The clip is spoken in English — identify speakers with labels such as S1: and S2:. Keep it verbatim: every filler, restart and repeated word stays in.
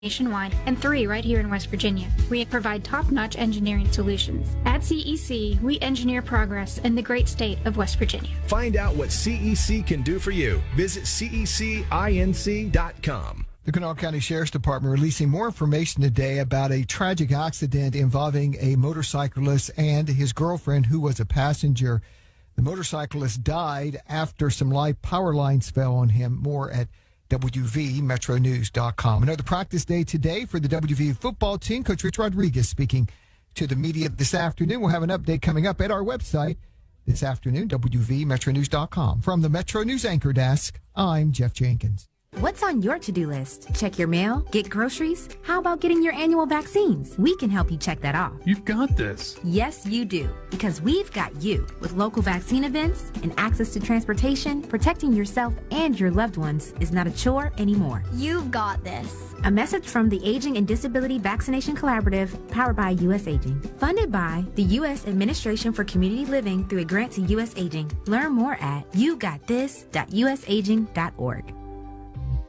S1: nationwide, and three right here in West Virginia. We provide top-notch engineering solutions. At C E C, we engineer progress in the great state of West Virginia.
S2: Find out what C E C can do for you. Visit C E C inc dot com.
S3: The Kanawha County Sheriff's Department releasing more information today about a tragic accident involving a motorcyclist and his girlfriend who was a passenger. The motorcyclist died after some live power lines fell on him. More at W V Metro News dot com. Another practice day today for the W V football team. Coach Rich Rodriguez speaking to the media this afternoon. We'll have an update coming up at our website this afternoon, W V Metro News dot com. From the Metro News Anchor Desk, I'm Jeff Jenkins.
S4: What's on your to-do list? Check your mail? Get groceries? How about getting your annual vaccines? We can help you check that off.
S5: You've got this.
S4: Yes, you do. Because we've got you. With local vaccine events and access to transportation, protecting yourself and your loved ones is not a chore anymore.
S6: You've got this.
S4: A message from the Aging and Disability Vaccination Collaborative, powered by U S Aging. Funded by the U S Administration for Community Living through a grant to U S Aging. Learn more at you got this dot U S aging dot org.